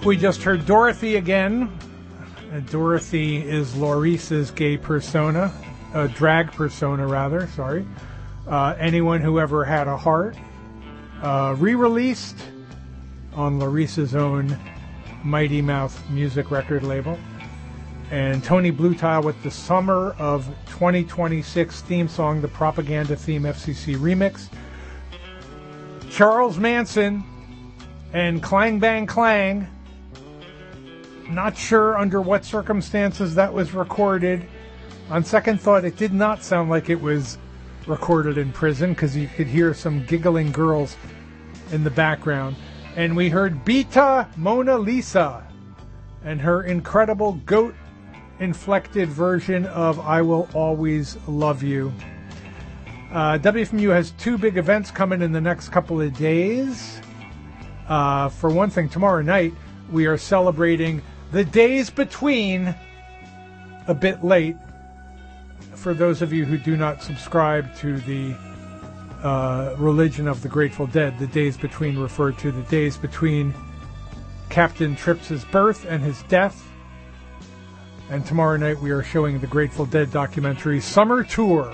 We just heard Dorothy again. Dorothy is Laurice's gay persona, drag persona rather, sorry. Anyone Who Ever Had a Heart. Re-released on Laurice's own Mighty Mouth music record label. And Tony Bluetile with the Summer of 2026 theme song, the Propaganda Theme FCC remix. Charles Manson and Clang Bang Clang. Not sure under what circumstances that was recorded. On second thought, it did not sound like it was recorded in prison because you could hear some giggling girls in the background. And we heard Beta Mona Lisa and her incredible goat-inflected version of I Will Always Love You. WFMU has two big events coming in the next couple of days. For one thing, tomorrow night we are celebrating the Days Between, a bit late. For those of you who do not subscribe to the religion of the Grateful Dead, the Days Between refer to the days between Captain Tripp's birth and his death. And tomorrow night we are showing the Grateful Dead documentary Summer Tour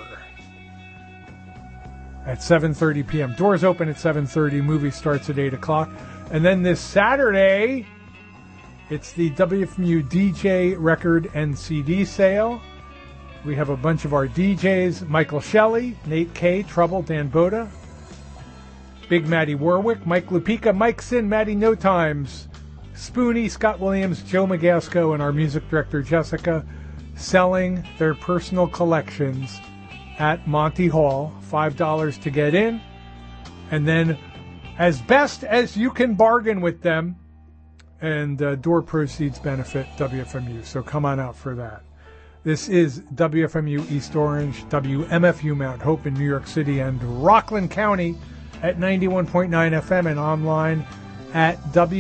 at 7:30 p.m. Doors open at 7:30. Movie starts at 8 o'clock. And then this Saturday, it's the WFMU DJ record and CD sale. We have a bunch of our DJs, Michael Shelley, Nate K, Trouble, Dan Boda, Big Matty Warwick, Mike Lupica, Mike Sin, Matty No Times, Spoonie, Scott Williams, Joe Magasco, and our music director, Jessica, selling their personal collections at Monty Hall. $5 to get in. And then, as best as you can bargain with them, and door proceeds benefit WFMU. So come on out for that. This is WFMU East Orange, WMFU Mount Hope in New York City, and Rockland County at 91.9 FM and online at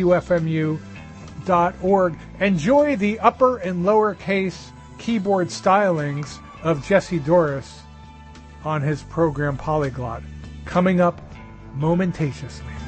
WFMU.org. Enjoy the upper and lower case keyboard stylings of Jesse Doris on his program Polyglot, coming up momentatiously.